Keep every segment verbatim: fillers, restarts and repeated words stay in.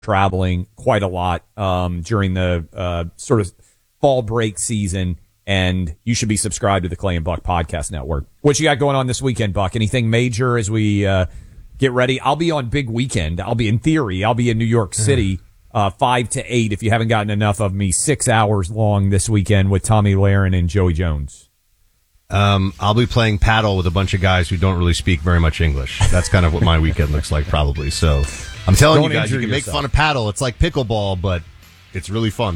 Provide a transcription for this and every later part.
traveling quite a lot um, during the uh, sort of fall break season, and you should be subscribed to the Clay and Buck Podcast Network. What you got going on this weekend, Buck? Anything major as we uh, get ready? I'll be on big weekend. I'll be, in theory, I'll be in New York City uh, five to eight, if you haven't gotten enough of me, six hours long this weekend with Tommy Lahren and Joey Jones. Um, I'll be playing paddle with a bunch of guys who don't really speak very much English. That's kind of what my weekend looks like, probably. So I'm telling Don't you guys, you can yourself. make fun of paddle. It's like pickleball, but it's really fun.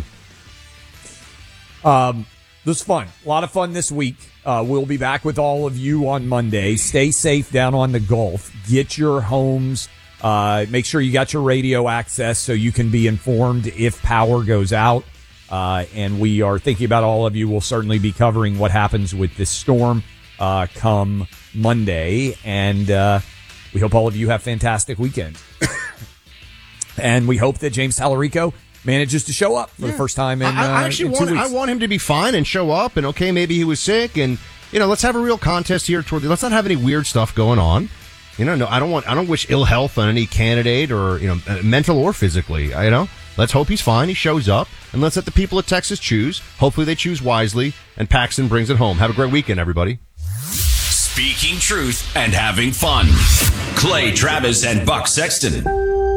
Um, this is fun. A lot of fun this week. Uh, we'll be back with all of you on Monday. Stay safe down on the Gulf. Get your homes. Uh, make sure you got your radio access so you can be informed if power goes out. Uh, and we are thinking about all of you. We'll certainly be covering what happens with this storm uh, come Monday. And uh, we hope all of you have fantastic weekends. And we hope that James Tallarico manages to show up for Yeah. the first time in, uh, I, I actually in two want weeks. I want him to be fine and show up, and okay, maybe he was sick, and you know, let's have a real contest here toward the, let's not have any weird stuff going on. You know, no, I don't want I don't wish ill health on any candidate, or you know, mental or physically. You know, let's hope he's fine, he shows up, and let's let the people of Texas choose. Hopefully they choose wisely, and Paxton brings it home. Have a great weekend, everybody. Speaking truth and having fun. Clay Travis and Buck Sexton.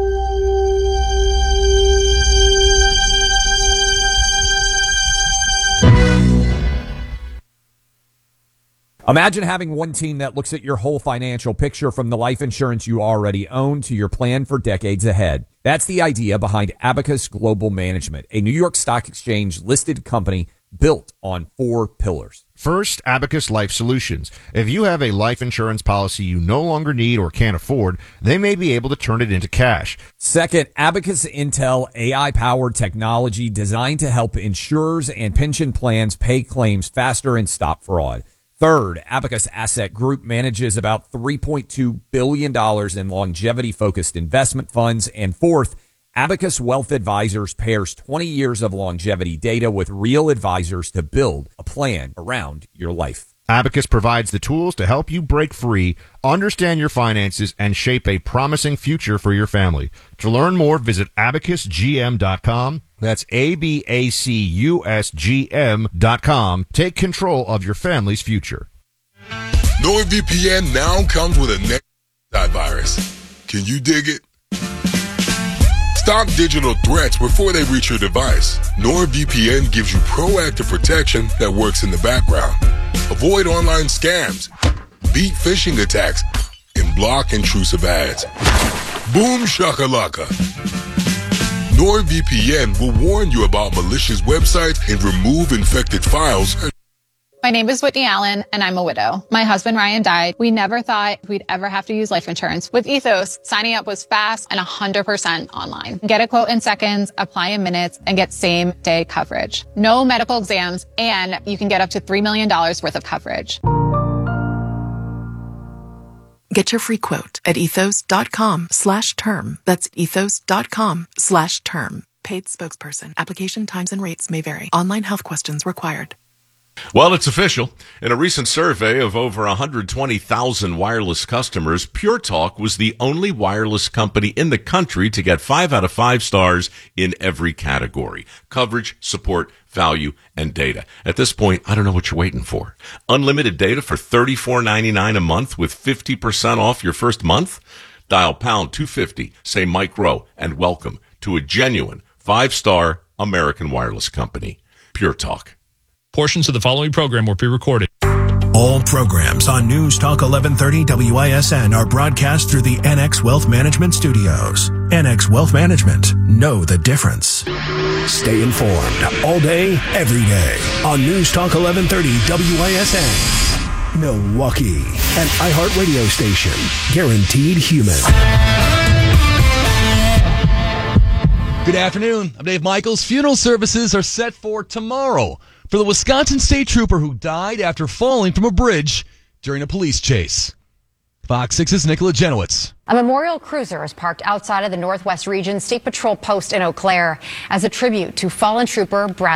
Imagine having one team that looks at your whole financial picture, from the life insurance you already own to your plan for decades ahead. That's the idea behind Abacus Global Management, a New York Stock Exchange listed company built on four pillars. First, Abacus Life Solutions. If you have a life insurance policy you no longer need or can't afford, they may be able to turn it into cash. Second, Abacus Intel, A I-powered technology designed to help insurers and pension plans pay claims faster and stop fraud. Third, Abacus Asset Group manages about three point two billion dollars in longevity-focused investment funds. And fourth, Abacus Wealth Advisors pairs twenty years of longevity data with real advisors to build a plan around your life. Abacus provides the tools to help you break free, understand your finances, and shape a promising future for your family. To learn more, visit abacus g m dot com. That's A B A C U S G M dot com. Take control of your family's future. NordVPN now comes with a next antivirus. Can you dig it? Stop digital threats before they reach your device. NordVPN gives you proactive protection that works in the background. Avoid online scams, beat phishing attacks, and block intrusive ads. Boom shakalaka. NordVPN will warn you about malicious websites and remove infected files. My name is Whitney Allen, and I'm a widow. My husband, Ryan, died. We never thought we'd ever have to use life insurance. With Ethos, signing up was fast and one hundred percent online. Get a quote in seconds, apply in minutes, and get same-day coverage. No medical exams, and you can get up to three million dollars worth of coverage. Get your free quote at ethos.com slash term. That's ethos.com slash term. Paid spokesperson. Application times and rates may vary. Online health questions required. Well, it's official. In a recent survey of over one hundred twenty thousand wireless customers, Pure Talk was the only wireless company in the country to get five out of five stars in every category: coverage, support, value, and data. At this point, I don't know what you're waiting for. Unlimited data for thirty-four ninety-nine a month with fifty percent off your first month? Dial pound two fifty, say Mike Rowe, and welcome to a genuine five-star American wireless company. Pure Talk. Portions of the following program were pre-recorded. All programs on News Talk eleven thirty W I S N are broadcast through the N X Wealth Management Studios. N X Wealth Management. Know the difference. Stay informed all day, every day on News Talk eleven thirty W I S N. Milwaukee, an iHeartRadio station. Guaranteed human. Good afternoon. I'm Dave Michaels. Funeral services are set for tomorrow for the Wisconsin State Trooper who died after falling from a bridge during a police chase. Fox six's Nicola Genowitz. A memorial cruiser is parked outside of the Northwest Region State Patrol post in Eau Claire as a tribute to fallen trooper Bradley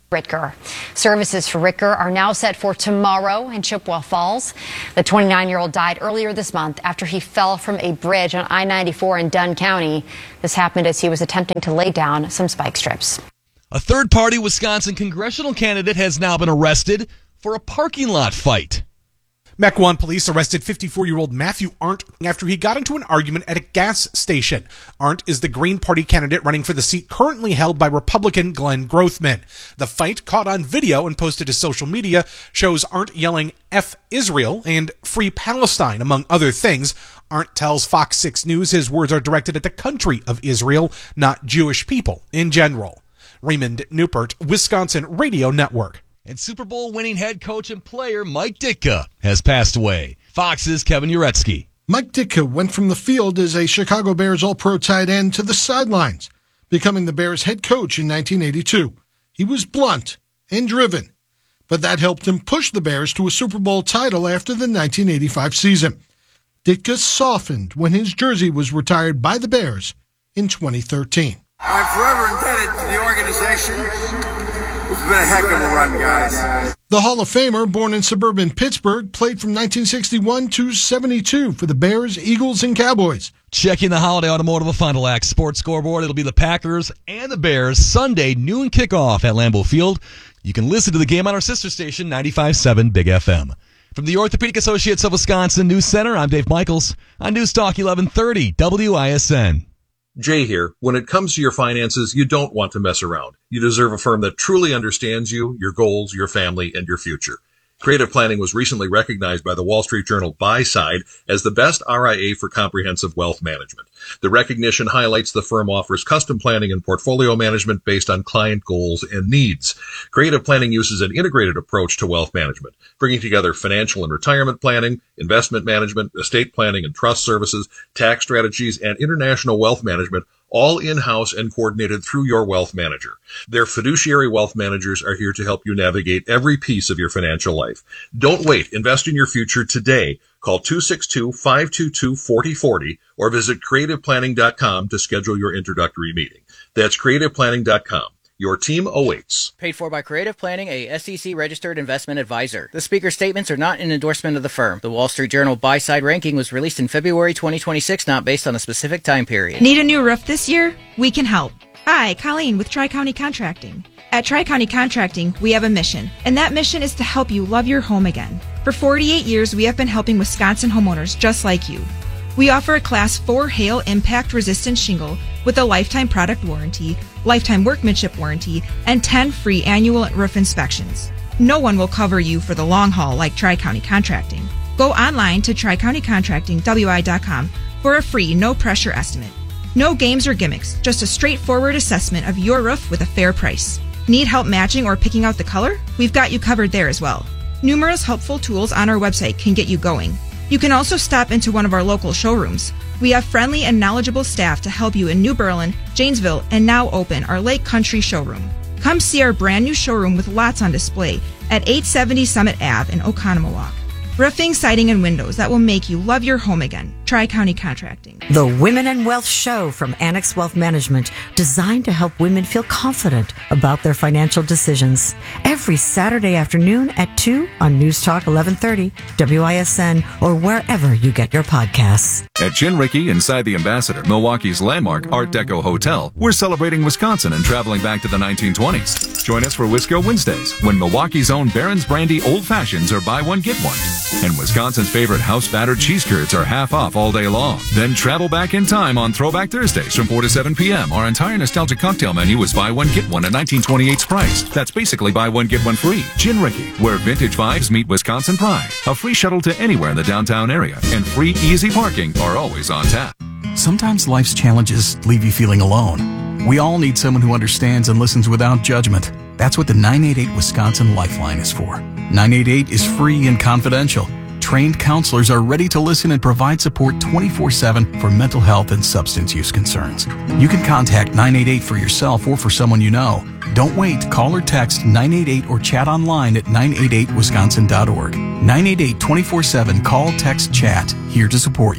Ritger. Services for Ritger are now set for tomorrow in Chippewa Falls. The twenty-nine-year-old died earlier this month after he fell from a bridge on I ninety-four in Dunn County. This happened as he was attempting to lay down some spike strips. A third-party Wisconsin congressional candidate has now been arrested for a parking lot fight. Mequon police arrested fifty-four-year-old Matthew Arndt after he got into an argument at a gas station. Arndt is the Green Party candidate running for the seat currently held by Republican Glenn Grothman. The fight, caught on video and posted to social media, shows Arndt yelling F Israel and Free Palestine, among other things. Arndt tells Fox six News his words are directed at the country of Israel, not Jewish people in general. Raymond Newport, Wisconsin Radio Network. And Super Bowl winning head coach and player Mike Ditka has passed away. Fox's Kevin Uretsky. Mike Ditka went from the field as a Chicago Bears All-Pro tight end to the sidelines, becoming the Bears head coach in nineteen eighty-two. He was blunt and driven, but that helped him push the Bears to a Super Bowl title after the nineteen eighty-five season. Ditka softened when his jersey was retired by the Bears in twenty thirteen. I'm forever indebted to the organization. It's been a heck of a run, guys. The Hall of Famer, born in suburban Pittsburgh, played from nineteen sixty-one to seventy-two for the Bears, Eagles, and Cowboys. Checking the Holiday Automotive of Fond du Lac Sports Scoreboard. It'll be the Packers and the Bears Sunday noon kickoff at Lambeau Field. You can listen to the game on our sister station, ninety-five point seven Big F M. From the Orthopedic Associates of Wisconsin News Center, I'm Dave Michaels on News Talk eleven thirty W I S N. Jay here. When it comes to your finances, you don't want to mess around. You deserve a firm that truly understands you, your goals, your family, and your future. Creative Planning was recently recognized by the Wall Street Journal Buy-Side as the best R I A for comprehensive wealth management. The recognition highlights the firm offers custom planning and portfolio management based on client goals and needs. Creative Planning uses an integrated approach to wealth management, bringing together financial and retirement planning, investment management, estate planning and trust services, tax strategies, and international wealth management, all in-house and coordinated through your wealth manager. Their fiduciary wealth managers are here to help you navigate every piece of your financial life. Don't wait. Invest in your future today. Call two six two, five two two, four zero four zero or visit creative planning dot com to schedule your introductory meeting. That's creative planning dot com. Your team awaits. Paid for by Creative Planning, a S E C-registered investment advisor. The speaker's statements are not an endorsement of the firm. The Wall Street Journal Buy-Side ranking was released in February twenty twenty-six, not based on a specific time period. Need a new roof this year? We can help. Hi, Colleen with Tri-County Contracting. At Tri-County Contracting, we have a mission, and that mission is to help you love your home again. For forty-eight years, we have been helping Wisconsin homeowners just like you. We offer a Class four hail impact resistant shingle with a lifetime product warranty, lifetime workmanship warranty, and ten free annual roof inspections. No one will cover you for the long haul like Tri-County Contracting. Go online to tri county contracting w i dot com for a free, no-pressure estimate. No games or gimmicks, just a straightforward assessment of your roof with a fair price. Need help matching or picking out the color? We've got you covered there as well. Numerous helpful tools on our website can get you going. You can also stop into one of our local showrooms. We have friendly and knowledgeable staff to help you in New Berlin, Janesville, and now open our Lake Country showroom. Come see our brand new showroom with lots on display at eight seventy Summit Avenue in Oconomowoc. Roofing, siding, and windows that will make you love your home again. Tri-County Contracting. The Women and Wealth Show from Annex Wealth Management, designed to help women feel confident about their financial decisions. Every Saturday afternoon at two on News Talk eleven thirty, W I S N, or wherever you get your podcasts. At Gin Ricky inside the Ambassador, Milwaukee's landmark Art Deco Hotel, we're celebrating Wisconsin and traveling back to the nineteen twenties. Join us for Wisco Wednesdays, when Milwaukee's own Barron's Brandy Old Fashions are buy one, get one. And Wisconsin's favorite house-battered cheese curds are half off all day long. Then travel back in time on Throwback Thursdays from four to seven p.m. Our entire nostalgic cocktail menu is buy one, get one at nineteen twenty-eight's price. That's basically buy one, get one free. Gin Ricky, where vintage vibes meet Wisconsin pride. A free shuttle to anywhere in the downtown area, and free easy parking are always on tap. Sometimes life's challenges leave you feeling alone. We all need someone who understands and listens without judgment. That's what the nine eight eight Wisconsin Lifeline is for. nine eight eight is free and confidential. Trained counselors are ready to listen and provide support twenty-four seven for mental health and substance use concerns. You can contact nine eight eight for yourself or for someone you know. Don't wait. Call or text nine eight eight or chat online at nine eight eight wisconsin dot org. nine eight eight, twenty-four seven. Call, text, chat. Here to support you.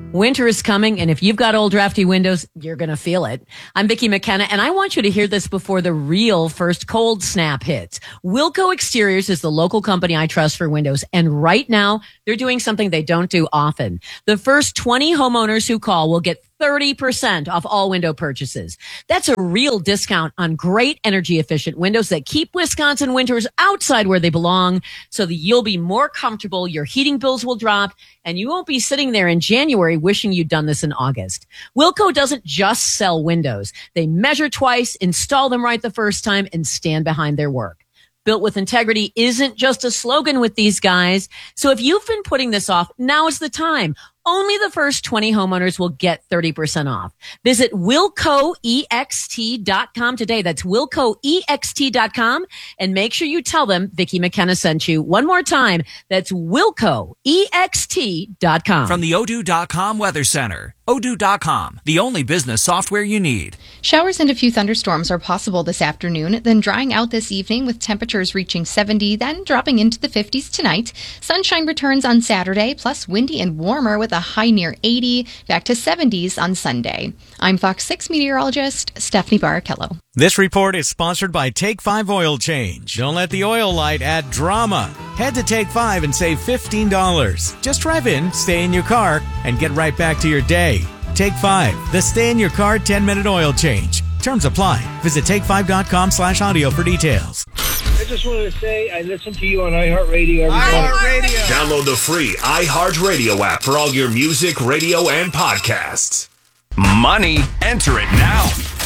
Winter is coming, and if you've got old drafty windows, you're going to feel it. I'm Vicki McKenna, and I want you to hear this before the real first cold snap hits. Wilco Exteriors is the local company I trust for windows, and right now, they're doing something they don't do often. The first twenty homeowners who call will get thirty percent off all window purchases. That's a real discount on great energy efficient windows that keep Wisconsin winters outside where they belong so that you'll be more comfortable, your heating bills will drop, and you won't be sitting there in January wishing you'd done this in August. Wilco doesn't just sell windows. They measure twice, install them right the first time, and stand behind their work. Built with integrity isn't just a slogan with these guys. So if you've been putting this off, now is the time. Only the first twenty homeowners will get thirty percent off. Visit wilco e x t dot com today. That's wilco e x t dot com. And make sure you tell them Vicki McKenna sent you. One more time. That's wilco e x t dot com. From the odoo dot com Weather Center. odoo dot com, the only business software you need. Showers and a few thunderstorms are possible this afternoon, then drying out this evening with temperatures reaching seventy, then dropping into the fifties tonight. Sunshine returns on Saturday, plus windy and warmer with a high near eighty, back to seventies on Sunday. I'm Fox six meteorologist Stephanie Barakello. This report is sponsored by Take five Oil Change. Don't let the oil light add drama. Head to Take five and save fifteen dollars. Just drive in, stay in your car, and get right back to your day. Take five, the stay in your car ten minute oil change. Terms apply. Visit take five dot com slash audio for details. I just wanted to say I listen to you on iHeartRadio every iHeartRadio. Download the free iHeartRadio app for all your music, radio, and podcasts. Money, enter it now.